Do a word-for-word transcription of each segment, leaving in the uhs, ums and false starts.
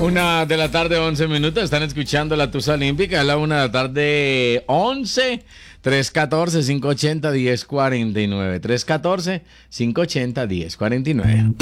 Una de la tarde, once minutos. Están escuchando la Tusa Olímpica. A la una de la tarde, once. tres uno cuatro, cinco ocho cero, uno cero cuatro nueve. tres uno cuatro, cinco ocho cero, uno cero cuatro nueve.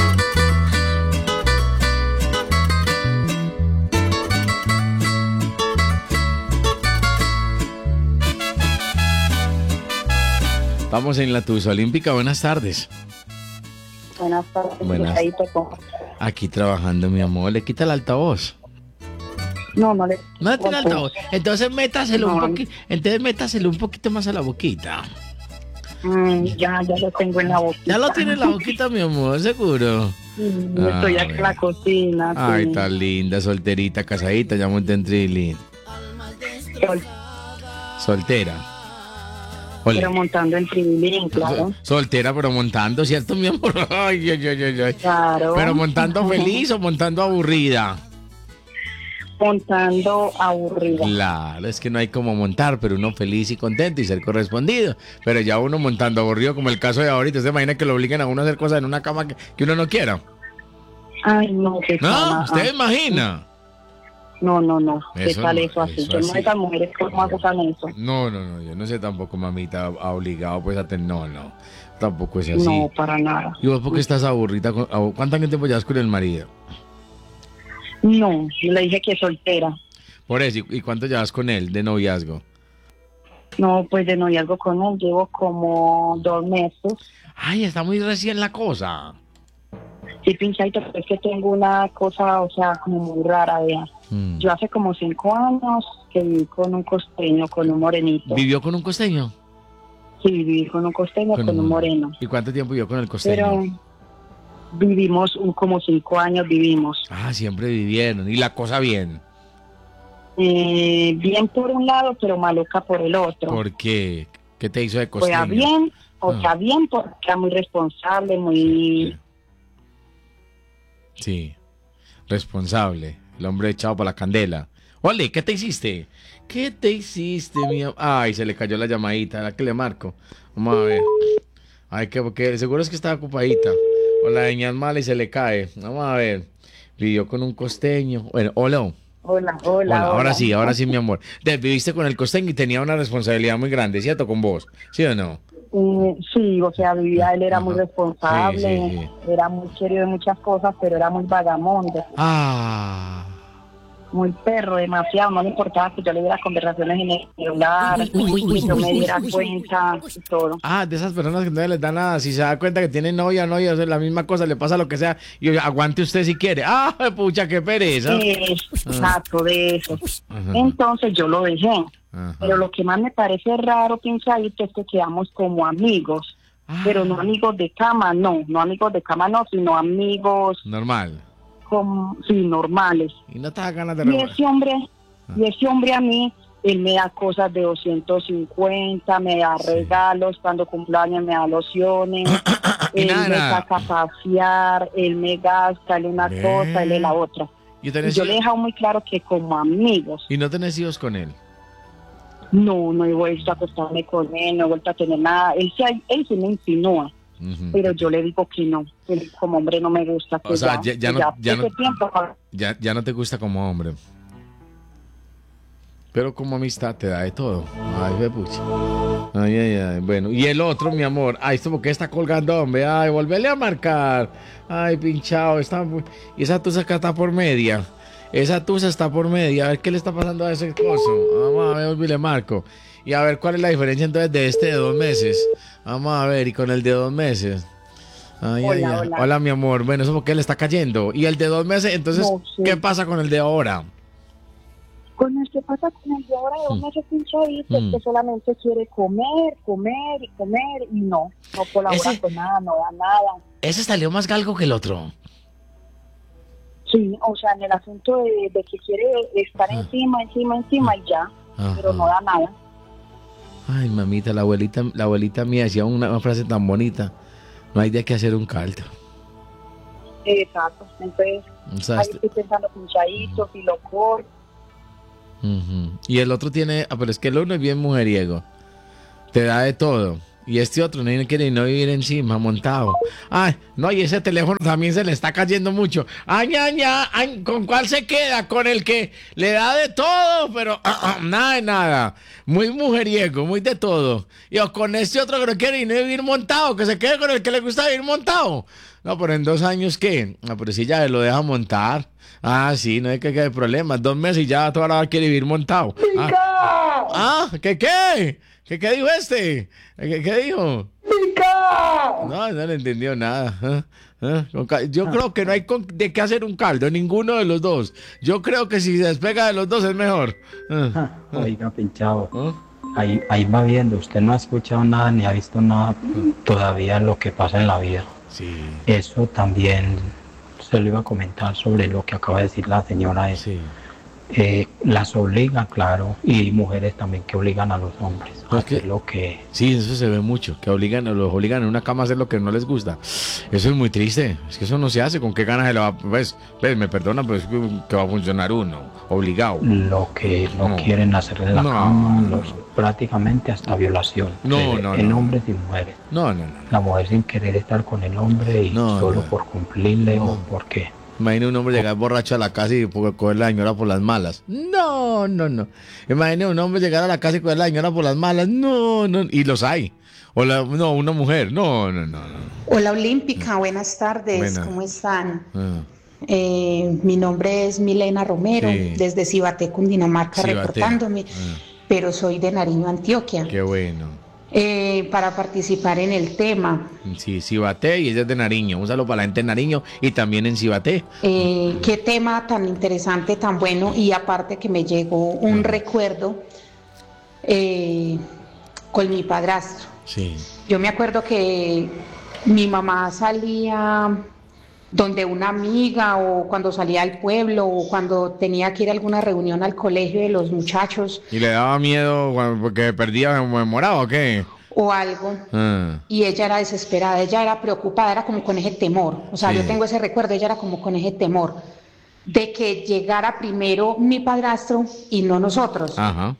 Vamos en la Tusa Olímpica. Buenas tardes. Buenas tardes. Buenas. Aquí trabajando, mi amor. ¿Le quita el altavoz? No, no le... No le tiene altavoz. Entonces métaselo no. un poquito. Entonces métaselo un poquito más a la boquita. Mm, ya, ya lo tengo en la boquita. Ya lo tiene en la boquita, mi amor, seguro. Mm, ah, estoy aquí en la cocina. Ay, sí. tan linda, solterita, casadita, ya monté en Trilly. Sol... Soltera. Ole. Pero montando en Trilín, claro. Soltera, pero montando, ¿cierto, mi amor? Ay, ay, ay, ay, ay. Claro. Pero montando feliz o montando aburrida. Montando aburrida. Claro, es que no hay como montar, pero uno feliz y contento y ser correspondido. Pero ya uno montando aburrido, como el caso de ahorita. ¿Usted imagina que lo obliguen a uno a hacer cosas en una cama que, que uno no quiera? Ay, no, qué No, cama. ¿usted ah, imagina? No, no, no. ¿Qué eso tal no, eso así? Eso Yo así. no sé esas mujeres cómo hacen eso. No, no, no, yo no sé tampoco, mamita, obligado pues a tener... No, no, tampoco es así. No, para nada. ¿Y vos por qué estás aburrida? Con... ¿Cuánto tiempo llevas con el marido? No, le dije que soltera. Por eso, ¿y cuánto llevas con él de noviazgo? No, pues de noviazgo con él llevo como dos meses. Ay, está muy recién la cosa. Sí, pinchadito, pero es que tengo una cosa, o sea, como muy rara, vea. Mm. Yo hace como cinco años que viví con un costeño, con un morenito. ¿Vivió con un costeño? Sí, viví con un costeño, con, con un moreno. ¿Y cuánto tiempo vivió con el costeño? Pero vivimos un, como cinco años, vivimos. Ah, siempre vivieron. ¿Y la cosa bien? Eh, bien por un lado, pero maluca por el otro. ¿Por qué? ¿Qué te hizo de costeño? Pues bien, o ah. sea, bien porque era muy responsable, muy... Sí. Sí, responsable, el hombre echado para la candela. Ole, ¿qué te hiciste? ¿Qué te hiciste, mi am- Ay, se le cayó la llamadita, ¿a qué le marco? Vamos a ver. Ay, que porque seguro es que estaba ocupadita. O la señal mala y se le cae. Vamos a ver. Vivió con un costeño. Bueno, hola. Hola, hola, hola. hola. Ahora sí, ahora sí, mi amor. Viviste con el costeño y tenía una responsabilidad muy grande, ¿cierto? Con vos, ¿sí o no? Eh, sí, o sea, vivía, él era Ajá. muy responsable, sí, sí, sí. Era muy querido de muchas cosas, pero era muy vagamundo. Ah. Muy perro, demasiado, no le importaba que yo le diera conversaciones en el celular, que yo me diera cuenta y todo. Ah, de esas personas que no les da nada, si se da cuenta que tiene novia o novia, es la misma cosa, le pasa lo que sea, y aguante usted si quiere. Ah, pucha, qué pereza. Exacto, ah. de eso. Ajá. Entonces yo lo dejé. Ajá. Pero lo que más me parece raro, pinchadito, es que quedamos como amigos, ah. pero no amigos de cama, no, no amigos de cama, no, sino amigos... Normal. Como, sí, normales. Y no te da ganas de... Y ese hombre, ah. y ese hombre a mí, él me da cosas de doscientos cincuenta, me da sí. regalos, cuando cumpleaños me da lociones, él nada, me nada. saca a pasear, él me gasta, él una Bien. cosa, él es la otra. ¿Y, y yo hijos? le he dejado muy claro que como amigos. ¿Y no tenés hijos con él? No, no he vuelto a acostarme con él, no he vuelto a tener nada. Él se, él se me insinúa, uh-huh. pero yo le digo que no. Él, como hombre no me gusta. Que o sea, ya, ya, ya, no, ya, ya, no, tiempo, ya, ya no te gusta como hombre. Pero como amistad te da de todo. Ay, ve pucha. Ay, ay, ay. Bueno, y el otro, mi amor. Ay, esto porque está colgando, hombre. Ay, volverle a marcar. Ay, pinchado. Está muy... Y esa tusa acá está por media. Esa tusa está por media. A ver qué le está pasando a ese coso. Vamos a ver, olvídale marco. Y a ver cuál es la diferencia entonces de este de dos meses. Vamos a ver, y con el de dos meses. Ay, hola, ay, ay. Hola. Hola, mi amor. Bueno, eso porque le está cayendo. Y el de dos meses, entonces, no, sí. ¿qué pasa con el de ahora? Con el que pasa con el de ahora de dos meses pinchadito, mm. es que solamente quiere comer, comer y comer y no. No colabora ese, con nada, no da nada. Ese salió más galgo que el otro. Sí, o sea, en el asunto de, de que quiere estar Ajá. encima, encima, encima y ya, Ajá. pero no da nada. Ay, mamita, la abuelita, la abuelita mía decía una, una frase tan bonita: no hay de qué hacer un caldo. Exacto, entonces o sea, ahí estoy pensando pinchadito, uh-huh. filocor. Uh-huh. Y el otro tiene, ah, pero es que el uno es bien mujeriego, te da de todo. Y este otro no quiere no vivir encima, montado. Ay, no, y ese teléfono también se le está cayendo mucho. Ay, ay, ay, ¿con cuál se queda? Con el que le da de todo, pero uh, uh, nada de nada. Muy mujeriego, muy de todo. Y o con este otro que no quiere no vivir montado, que se quede con el que le gusta vivir montado. No, pero en dos años, ¿qué? No, pero si ya lo deja montar. Ah, sí, no hay que quede problemas. Dos meses y ya toda la hora quiere vivir montado. Ah, ah ¿qué qué? ¿Qué, ¿Qué dijo este? ¿Qué, qué dijo? ¡Pica! No, no le entendió nada. ¿Eh? ¿Eh? Yo creo que no hay con, de qué hacer un caldo, ninguno de los dos. Yo creo que si se despega de los dos es mejor. ¿Eh? Oiga, pinchado. ¿Eh? Ahí, ahí va viendo, usted no ha escuchado nada ni ha visto nada todavía lo que pasa en la vida. Sí. Eso también se lo iba a comentar sobre lo que acaba de decir la señora esa. Sí. Eh, las obligan, claro, y mujeres también que obligan a los hombres a hacer que, lo que... Sí, eso se ve mucho, que obligan, los obligan en una cama a hacer lo que no les gusta. Eso es muy triste, es que eso no se hace, ¿con qué ganas se lo va? Pues, pues me perdona, pero es que, que va a funcionar uno, obligado. Lo que no, no quieren hacer en la no, cama, no. Los, prácticamente hasta violación. No, no, En no. hombres y mujeres. No, no, no. La mujer sin querer estar con el hombre y no, solo no. por cumplirle no. o por qué. Imagine un hombre llegar borracho a la casa y coger a la señora por las malas. No, no, no. Imagine un hombre llegar a la casa y coger a la señora por las malas. No, no. Y los hay. O la, no, una mujer. No, no, no. no. Hola Olímpica, buenas tardes. Buena. ¿Cómo están? Ah. Eh, mi nombre es Milena Romero, sí. Desde Cibaté, Cundinamarca, Cibaté. reportándome. Ah. Pero soy de Nariño, Antioquia. Qué bueno. Eh, para participar en el tema. Sí, Cibaté y ella es de Nariño. Un saludo para la gente de Nariño y también en Cibaté. Eh, qué tema tan interesante, tan bueno. Y aparte que me llegó un uh-huh. recuerdo eh, con mi padrastro. Sí. Yo me acuerdo que mi mamá salía donde una amiga o cuando salía al pueblo o cuando tenía que ir a alguna reunión al colegio de los muchachos. ¿Y le daba miedo porque perdía memorado o qué? O algo. Ah. Y ella era desesperada, ella era preocupada, era como con ese temor. O sea, sí. Yo tengo ese recuerdo, ella era como con ese temor de que llegara primero mi padrastro y no nosotros. Ajá.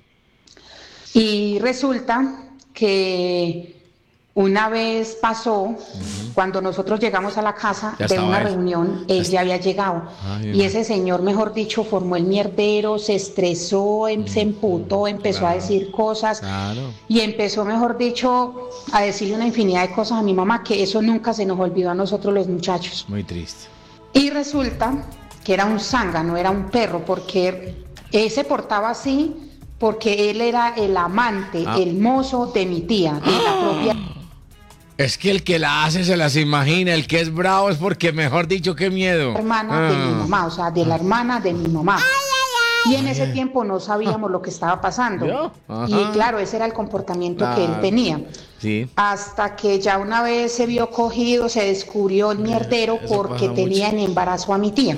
Y resulta que una vez pasó, uh-huh. cuando nosotros llegamos a la casa ya de una él. reunión, él ya había llegado. Ay, y ese señor, mejor dicho, formó el mierdero, se estresó, em, uh-huh. se emputó, empezó claro. a decir cosas. Claro. Y empezó, mejor dicho, a decirle una infinidad de cosas a mi mamá, que eso nunca se nos olvidó a nosotros los muchachos. Muy triste. Y resulta que era un zángano, era un perro, porque él se portaba así, porque él era el amante, ah. el mozo de mi tía, de la propia... Es que el que la hace se las imagina, el que es bravo es porque, mejor dicho, qué miedo. Hermana ah. de mi mamá, o sea, de la hermana de mi mamá. Ay, ay, ay. Y en ese tiempo no sabíamos lo que estaba pasando. Y claro, ese era el comportamiento claro. que él tenía. Sí. Hasta que ya una vez se vio cogido, se descubrió el mierdero Eso porque tenía mucho. en embarazo a mi tía.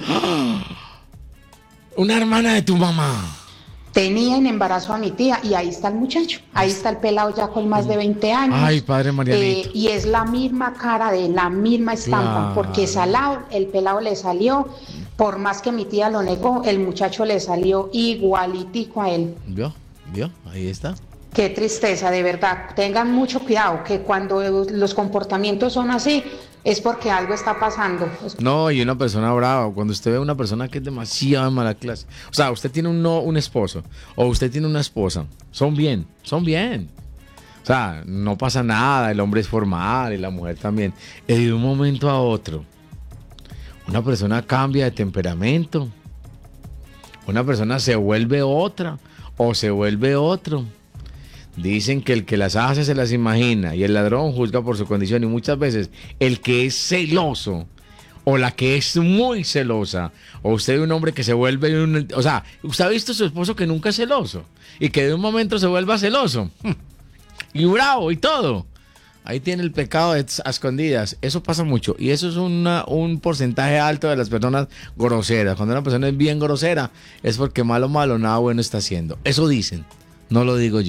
Una hermana de tu mamá. Tenía en embarazo a mi tía y ahí está el muchacho, ahí está el pelado ya con más de veinte años. Ay, padre Marianito. Eh, y es la misma cara de la misma estampa, claro. porque salado, el pelado le salió, por más que mi tía lo negó, el muchacho le salió igualitico a él. ¿Vio? ¿Vio? Ahí está. Qué tristeza, de verdad. Tengan mucho cuidado, que cuando los comportamientos son así, es porque algo está pasando. No, y una persona brava, cuando usted ve a una persona que es demasiado mala clase, o sea, usted tiene un, no, un esposo, o usted tiene una esposa, son bien, son bien. O sea, no pasa nada, el hombre es formal y la mujer también. Y de un momento a otro, una persona cambia de temperamento, una persona se vuelve otra, o se vuelve otro. Dicen que el que las hace se las imagina y el ladrón juzga por su condición, y muchas veces el que es celoso o la que es muy celosa, o usted un hombre que se vuelve un, o sea, usted ha visto a su esposo que nunca es celoso y que de un momento se vuelva celoso y bravo y todo, ahí tiene el pecado a escondidas. Eso pasa mucho y eso es una, un porcentaje alto de las personas groseras. Cuando una persona es bien grosera es porque malo malo nada bueno está haciendo. Eso dicen, no lo digo yo.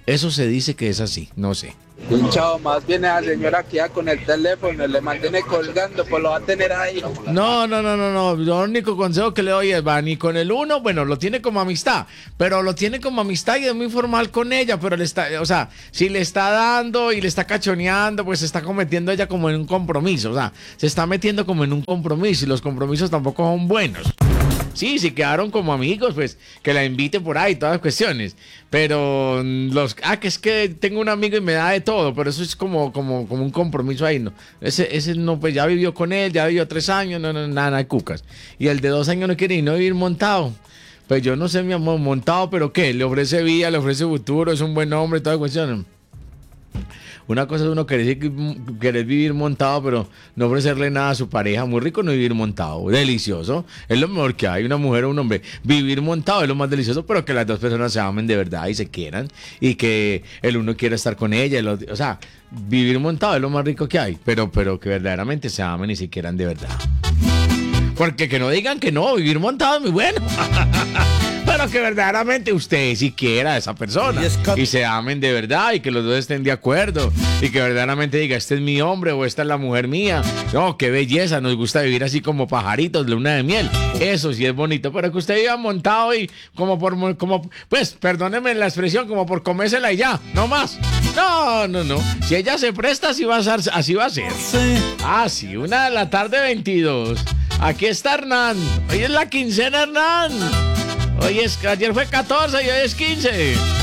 Eso se dice que es así, no sé. Chao, más bien a la señora que ya con el teléfono le mantiene colgando, pues lo va a tener ahí. No, no, no, no, no. Lo único consejo que le doy es, va, ni con el uno, bueno, lo tiene como amistad, pero lo tiene como amistad y es muy formal con ella, pero le está, o sea, si le está dando y le está cachoneando, pues se está cometiendo ella como en un compromiso, o sea, se está metiendo como en un compromiso y los compromisos tampoco son buenos. Sí, si quedaron como amigos, pues que la invite por ahí, todas las cuestiones. Pero los, ah, que es que tengo un amigo y me da de todo, pero eso es como, como, como un compromiso ahí, ¿no? Ese, ese no, pues ya vivió con él, ya vivió tres años, no, no, nada, nada de cucas. Y el de dos años no quiere ni no vivir montado. Pues yo no sé, mi amor, montado, pero ¿qué? Le ofrece vida, le ofrece futuro, es un buen hombre, todas las cuestiones. Una cosa es uno querer, querer vivir montado, pero no ofrecerle nada a su pareja. Muy rico no vivir montado, delicioso. Es lo mejor que hay, una mujer o un hombre. Vivir montado es lo más delicioso, pero que las dos personas se amen de verdad y se quieran. Y que el uno quiera estar con ella. El otro, o sea, vivir montado es lo más rico que hay, pero, pero que verdaderamente se amen y se quieran de verdad. Porque que no digan que no, vivir montado es muy bueno. Pero que verdaderamente usted si quiera a esa persona y se amen de verdad y que los dos estén de acuerdo y que verdaderamente diga, este es mi hombre o esta es la mujer mía. No, qué belleza, nos gusta vivir así como pajaritos, luna de miel. Eso sí es bonito, pero que usted viva montado y como por, como, pues, perdóneme la expresión, como por comérsela y ya, no más. No, no, no. Si ella se presta, así va a ser. Así va a ser. Ah, sí, una de la tarde veintidós. Aquí está Hernán. Hoy es la quincena, Hernán. Hoy es, ayer fue catorce y hoy es quince.